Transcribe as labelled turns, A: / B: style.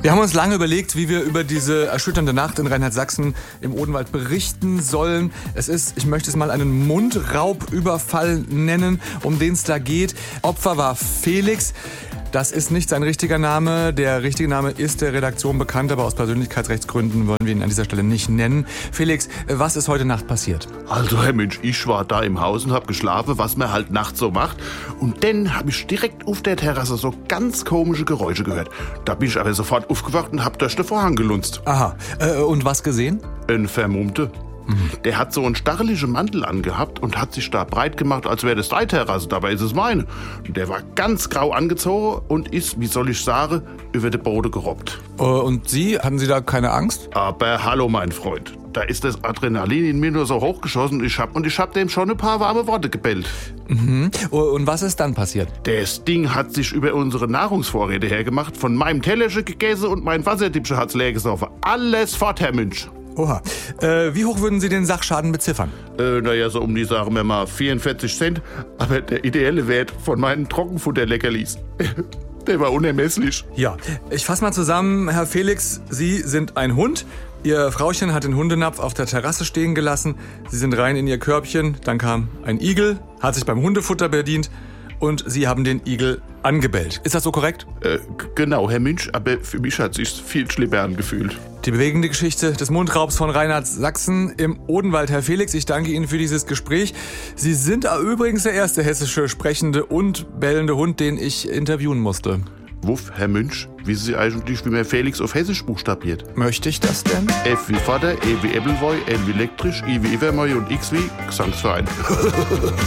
A: Wir haben uns lange überlegt, wie wir über diese erschütternde Nacht in Rheinland-Sachsen im Odenwald berichten sollen. Es ist, ich möchte es mal einen Mundraubüberfall nennen, um den es da geht. Opfer war Felix. Das ist nicht sein richtiger Name. Der richtige Name ist der Redaktion bekannt, aber aus Persönlichkeitsrechtsgründen wollen wir ihn an dieser Stelle nicht nennen. Felix, was ist heute Nacht passiert?
B: Also, Herr Mensch, ich war da im Haus und hab geschlafen, was man halt nachts so macht. Und dann hab ich direkt auf der Terrasse so ganz komische Geräusche gehört. Da bin ich aber sofort aufgewacht und hab durch den Vorhang gelunzt.
A: Aha. Und was gesehen?
B: Ein Vermummter. Der hat so einen stacheligen Mantel angehabt und hat sich da breit gemacht, als wäre das die Terrasse. Dabei ist es meine. Der war ganz grau angezogen und ist, wie soll ich sagen, über den Boden gerobbt.
A: Und Sie? Hatten Sie da keine Angst?
B: Aber hallo, mein Freund. Da ist das Adrenalin in mir nur so hochgeschossen und ich hab dem schon ein paar warme Worte gebellt.
A: Mhm. Und was ist dann passiert?
B: Das Ding hat sich über unsere Nahrungsvorräte hergemacht, von meinem Tellerchen gegessen und mein Wasserdippchen hat's leer gesoffen. Alles fort, Herr Münch.
A: Oha. Wie hoch würden Sie den Sachschaden beziffern?
B: Naja, so um die, sagen wir mal, 44 Cent. Aber der ideelle Wert von meinen Trockenfutterleckerlis, der war unermesslich.
A: Ja, ich fasse mal zusammen, Herr Felix, Sie sind ein Hund. Ihr Frauchen hat den Hundenapf auf der Terrasse stehen gelassen. Sie sind rein in ihr Körbchen. Dann kam ein Igel, hat sich beim Hundefutter bedient und Sie haben den Igel angebellt. Ist das so korrekt?
B: Genau, Herr Münch, aber für mich hat sich's viel schlimmer angefühlt.
A: Die bewegende Geschichte des Mundraubs von Rheinland-Sachsen im Odenwald. Herr Felix, ich danke Ihnen für dieses Gespräch. Sie sind übrigens der erste hessische sprechende und bellende Hund, den ich interviewen musste.
B: Wuff, Herr Münch, wissen Sie eigentlich, wie man Felix auf Hessisch buchstabiert?
A: Möchte ich das denn?
B: F wie Vater, E wie Ebbelwoi, L wie elektrisch, I wie Ivermoi und X wie Gesangsverein.